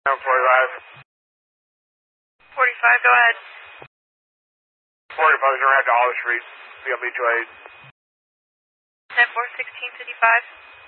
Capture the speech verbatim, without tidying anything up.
I'm forty-five. forty-five, go ahead. forty-five is around Dollar Street, B M B two eight. ten four sixteen fifty-five.